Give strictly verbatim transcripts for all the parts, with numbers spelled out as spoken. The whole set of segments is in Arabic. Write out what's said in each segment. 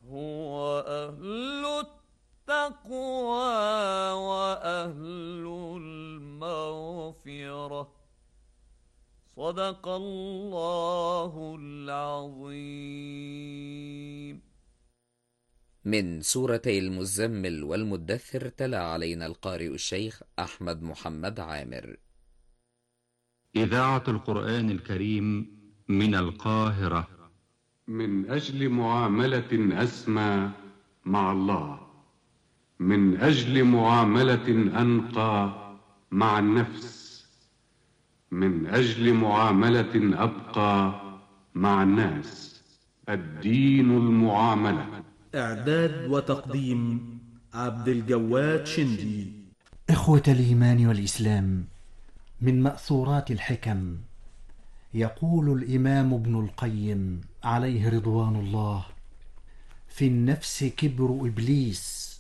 هو أهل التقوى وأهل المغفرة. صدق الله العظيم. من سورتي المزمل والمدثر تلا علينا القارئ الشيخ أحمد محمد عامر. إذاعة القرآن الكريم من القاهرة. من أجل معاملة أسمى مع الله، من أجل معاملة أنقى مع النفس، من أجل معاملة أبقى مع الناس. الدين المعاملة. إعداد وتقديم عبد الجواد شندي. إخوة الإيمان والإسلام، من مأثورات الحكم يقول الإمام ابن القيم عليه رضوان الله: في النفس كبر إبليس،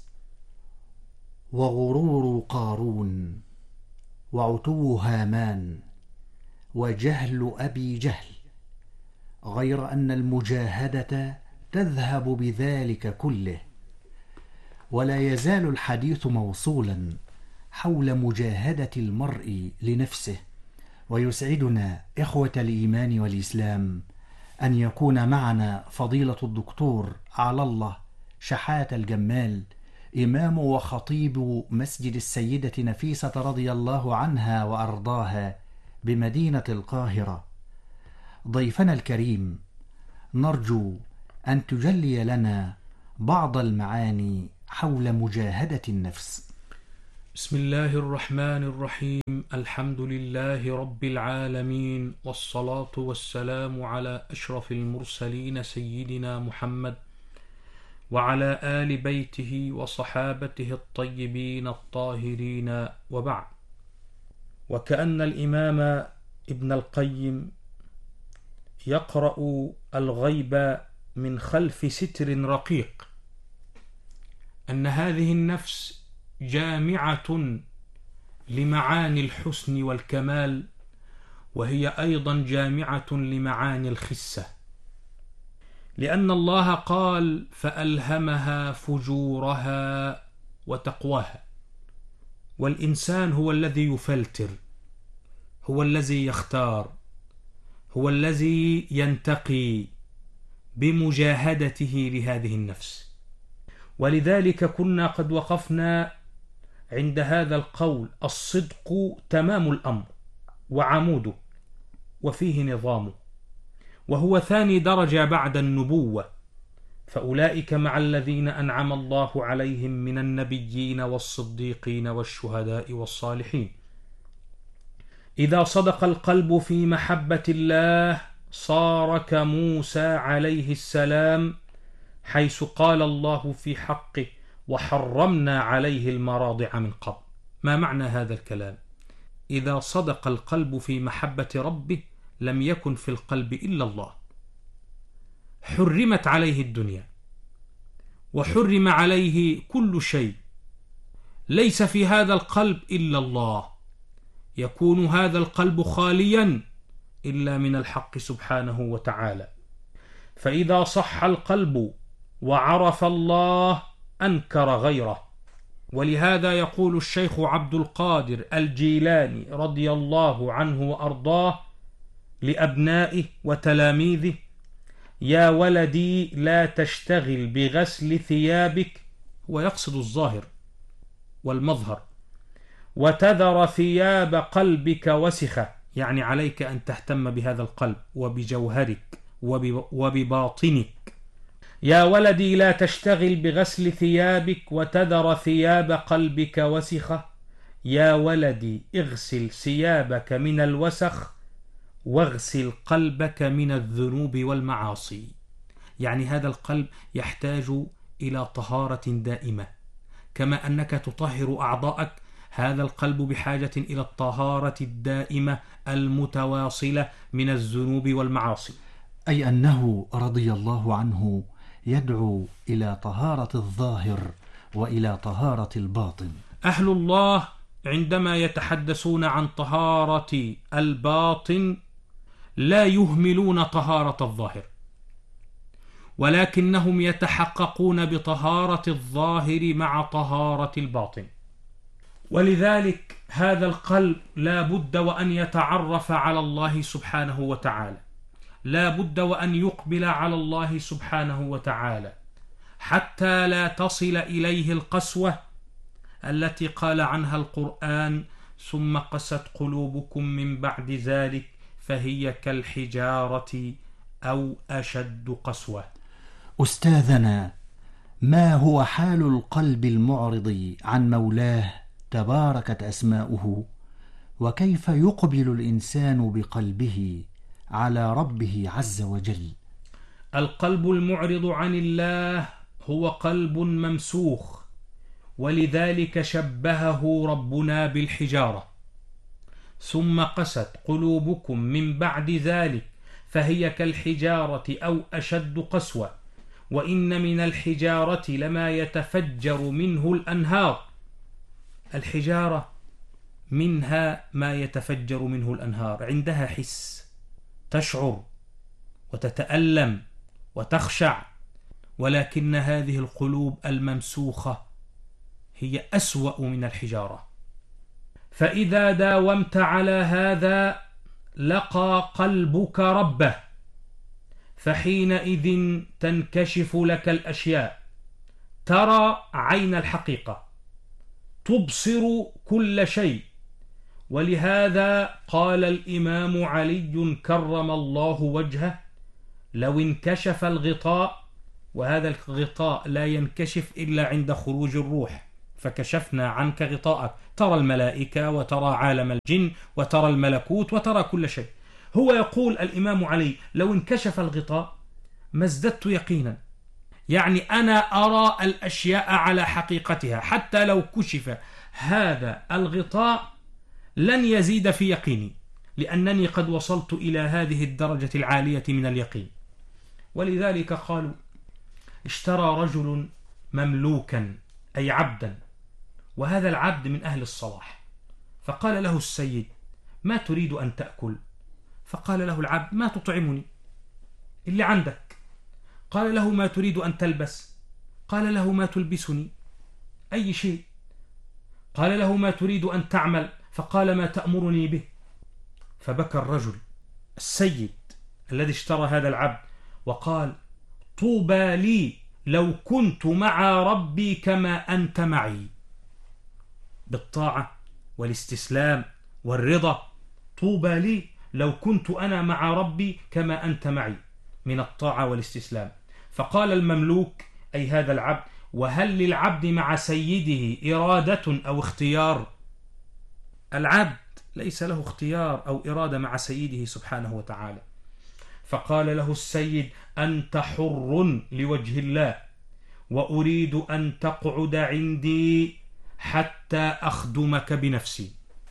وغرور قارون، وعتو هامان، وجهل أبي جهل، غير أن المجاهدة تذهب بذلك كله. ولا يزال الحديث موصولا حول مجاهدة المرء لنفسه، ويسعدنا إخوة الإيمان والإسلام أن يكون معنا فضيلة الدكتور على الله شحات الجمال، إمام وخطيب مسجد السيدة نفيسة رضي الله عنها وأرضاها بمدينة القاهرة. ضيفنا الكريم، نرجو أن تجلي لنا بعض المعاني حول مجاهدة النفس. بسم الله الرحمن الرحيم. الحمد لله رب العالمين، والصلاة والسلام على أشرف المرسلين سيدنا محمد وعلى آل بيته وصحابته الطيبين الطاهرين، وبعد. وكأن الإمام ابن القيم يقرأ الغيب من خلف ستر رقيق، أن هذه النفس جامعة لمعاني الحسن والكمال، وهي أيضا جامعة لمعاني الخسة، لأن الله قال: فألهمها فجورها وتقواها. والإنسان هو الذي يفلتر، هو الذي يختار، هو الذي ينتقي بمجاهدته لهذه النفس. ولذلك كنا قد وقفنا عند هذا القول: الصدق تمام الأمر وعموده، وفيه نظامه، وهو ثاني درجة بعد النبوة. فأولئك مع الذين أنعم الله عليهم من النبيين والصديقين والشهداء والصالحين. إذا صدق القلب في محبة الله صار كموسى عليه السلام، حيث قال الله في حقه: وحرمنا عليه المراضع من قبل. ما معنى هذا الكلام؟ إذا صدق القلب في محبة ربه لم يكن في القلب إلا الله. حرمت عليه الدنيا، وحرم عليه كل شيء، ليس في هذا القلب إلا الله. يكون هذا القلب خاليا إلا من الحق سبحانه وتعالى. فإذا صح القلب وعرف الله أنكر غيره. ولهذا يقول الشيخ عبد القادر الجيلاني رضي الله عنه وأرضاه لأبنائه وتلاميذه: يا ولدي لا تشتغل بغسل ثيابك، ويقصد الظاهر والمظهر، وتذر ثياب قلبك وسخة، يعني عليك أن تهتم بهذا القلب وبجوهرك وبباطنك. يا ولدي لا تشتغل بغسل ثيابك وتذر ثياب قلبك وسخة. يا ولدي اغسل ثيابك من الوسخ واغسل قلبك من الذنوب والمعاصي. يعني هذا القلب يحتاج إلى طهارة دائمة، كما أنك تطهر أعضاءك، هذا القلب بحاجة إلى الطهارة الدائمة المتواصلة من الذنوب والمعاصي. أي أنه رضي الله عنه يدعو إلى طهارة الظاهر وإلى طهارة الباطن. أهل الله عندما يتحدثون عن طهارة الباطن لا يهملون طهارة الظاهر. ولكنهم يتحققون بطهارة الظاهر مع طهارة الباطن. ولذلك هذا القلب لا بد وأن يتعرف على الله سبحانه وتعالى، لا بد وأن يقبل على الله سبحانه وتعالى، حتى لا تصل إليه القسوة التي قال عنها القرآن: ثم قست قلوبكم من بعد ذلك فهي كالحجارة أو أشد قسوة. أستاذنا، ما هو حال القلب المعرض عن مولاه تباركت أسماؤه، وكيف يقبل الإنسان بقلبه على ربه عز وجل؟ القلب المعرض عن الله هو قلب ممسوخ، ولذلك شبهه ربنا بالحجارة. ثم قست قلوبكم من بعد ذلك فهي كالحجارة أو أشد قسوة، وإن من الحجارة لما يتفجر منه الأنهار. الحجارة منها ما يتفجر منه الأنهار، عندها حس، تشعر وتتألم وتخشع، ولكن هذه القلوب الممسوخة هي أسوأ من الحجارة. فإذا داومت على هذا لقى قلبك ربه، فحينئذ تنكشف لك الأشياء، ترى عين الحقيقة، تبصر كل شيء. ولهذا قال الإمام علي كرم الله وجهه: لو انكشف الغطاء، وهذا الغطاء لا ينكشف إلا عند خروج الروح، فكشفنا عنك غطاءك، ترى الملائكة وترى عالم الجن وترى الملكوت وترى كل شيء. هو يقول الإمام علي: لو انكشف الغطاء ما ازددت يقينا، يعني أنا أرى الأشياء على حقيقتها، حتى لو كشف هذا الغطاء لن يزيد في يقيني، لأنني قد وصلت إلى هذه الدرجة العالية من اليقين. ولذلك قالوا: اشترى رجل مملوكا أي عبدا، وهذا العبد من أهل الصلاح، فقال له السيد: ما تريد أن تأكل؟ فقال له العبد: ما تطعمني اللي عندك. قال له: ما تريد أن تلبس؟ قال له: ما تلبسني أي شيء. قال له: ما تريد أن تعمل؟ فقال: ما تأمرني به. فبكى الرجل السيد الذي اشترى هذا العبد وقال: طوبى لي لو كنت مع ربي كما أنت معي، بالطاعة والاستسلام والرضا. طوبى لي لو كنت أنا مع ربي كما أنت معي من الطاعة والاستسلام. فقال المملوك أي هذا العبد: وهل للعبد مع سيده إرادة أو اختيار؟ العبد ليس له اختيار أو إرادة مع سيده سبحانه وتعالى. فقال له السيد: أنت حر لوجه الله، وأريد أن تقعد عندي حتى أخدمك بنفسي.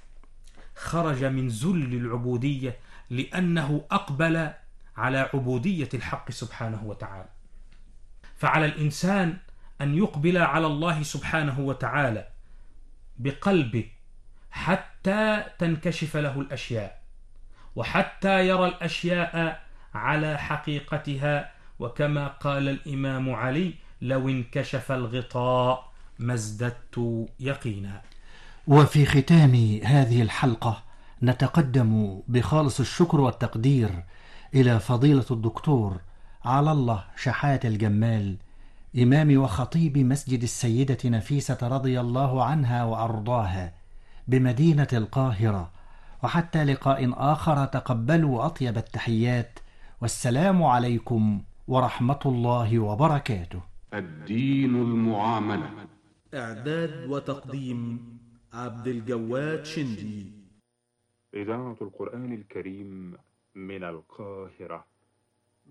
خرج من ذل العبودية لأنه أقبل على عبودية الحق سبحانه وتعالى. فعلى الإنسان أن يقبل على الله سبحانه وتعالى بقلبه حتى تنكشف له الأشياء، وحتى يرى الأشياء على حقيقتها. وكما قال الإمام علي: لو انكشف الغطاء ما ازددت يقينا. وفي ختام هذه الحلقة نتقدم بخالص الشكر والتقدير إلى فضيلة الدكتور على الله شحات الجمال، إمام وخطيب مسجد السيدة نفيسة رضي الله عنها وأرضاها بمدينة القاهرة. وحتى لقاء آخر تقبلوا أطيب التحيات، والسلام عليكم ورحمة الله وبركاته. الدين المعاملة. إعداد وتقديم عبد الجواد شندي. إذاعة القرآن الكريم من القاهرة.